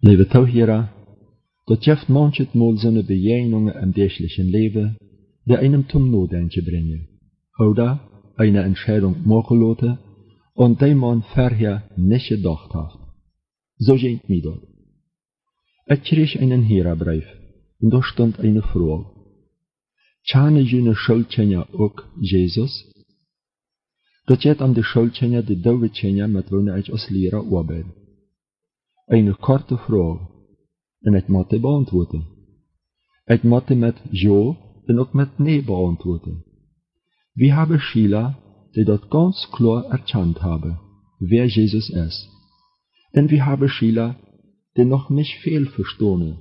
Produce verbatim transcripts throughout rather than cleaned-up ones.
Lieve Touwhera, dat geeft manchmal zo'n begegnungen im dagelijkse leven, die einem zum Nachdenken brengen. Oder eine Entscheidung machen lassen, und die man vorher nicht gedacht hat. So geht mir das. Ich kreeg einen Herabrief, und da stand eine Frage. Kennen jullie Schuldkenner ook Jesus? Dat gaat om de Schuldkenner, de dove kenner met wie ik als leraar arbeid. Eine korte Frage, en ik moet die beantwoorden. Ik moet die met ja en ook met nee beantwoorden. Wir haben Schüler, die dort ganz klar erkannt haben, wer Jesus ist. Und wir haben Schüler, die noch nicht viel verstehen.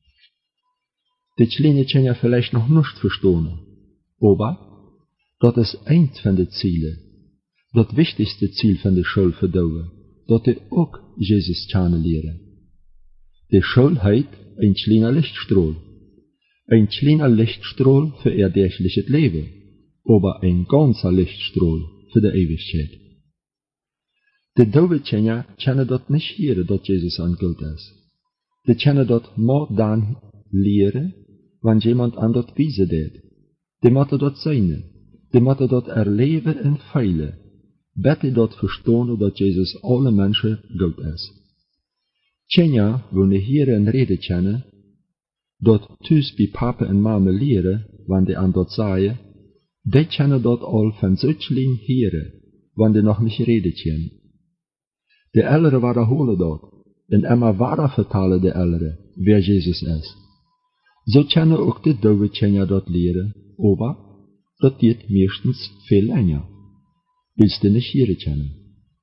Die kleinen Kinder vielleicht noch nicht verstehen. Aber das ist eins von den Zielen. Das wichtigste Ziel von der Schule für die, dass die auch Jesus kennenlernen. Die Schule hat ein kleiner Lichtstrahl. Ein kleiner Lichtstrahl für ihr tägliches Leben. Aber ein ganzer Lichtstrahl für die Ewigkeit. Die Dovekenner kennen das nicht hier, dass Jesus angelt ist. Die kennen das nur dann lehren, wenn jemand an das wiese deed. Die moeten das sein. Die moeten das erleben und feilen. Bitte das verstehen, dass Jesus alle Menschen gut ist. Kenner, wo ne hier in Rede kennen, dat thuis bij Papa en Mama leren, wenn die an das sagen, die kennen das all von solchen Heren, wenn die noch nicht reden können. Die Älteren wiederholen das, und immer weiter vertellen die Älteren, wer Jesus ist. So können auch die Dovekenner das lehren, aber das geht meistens viel länger, weil sie nicht hier kennen.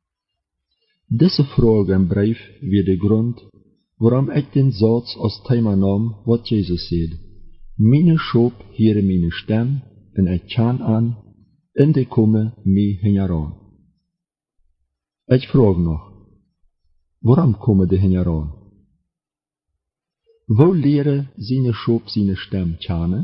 Diese Frage im Brief wird der Grund, warum ich den Satz als Thema nahm, was Jesus sagt. Meine Schop hören meine Stimme, und ich kann an, und die kommen mir heran. Ich frage noch, warum kommen die heran? Wo leren seine Schop seine Stimme kennen?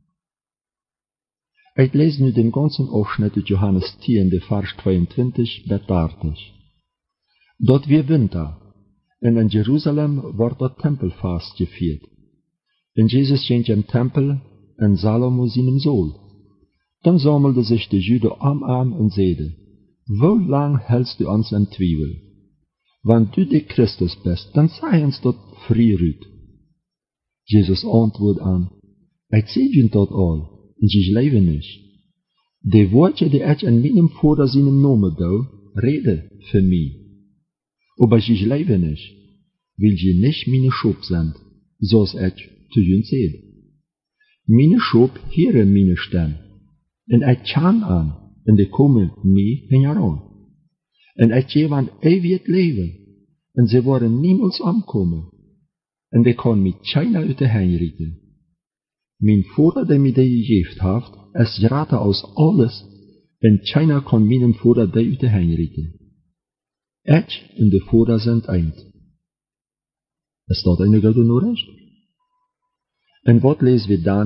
Ich lese nu den ganzen Abschnitt aus Johannes zehn, de Vers zweiundzwanzig bis dertig. Dort wir Winter, und in Jerusalem wird das Tempelfest gefeiert. Und Jesus ging im Tempel, in Salomo seinem Sohn. Dann sammelte sich die Juden am Arm und sagte, wo lang hältst du uns in Zweifel? Wenn du der Christus bist, dann sei uns das früh. Jesus antwortet an, ich sehe dir das all, und ich lebe nicht. Die Worte, die ich in meinem Vater seinem Namen do, rede für mich. Aber ich lebe nicht, weil sie nicht meine Schub sind, so als ich zu ihnen sehe. Meine Schub hören meine Stimme, und ich kann an, und die kommen mir heran. Und ich gebe ein ewiges Leben, und sie werden niemals ankommen. Und die kann mit keiner uit de Hein rieten. Mein Vater, der mir die gegeben hat, ist gerade aus alles, und keiner kann meinem Vater die uit de Hein rieten. Ich und der Vater sind eins. Ist das eine gute Nachricht? Und was lesen wir dann?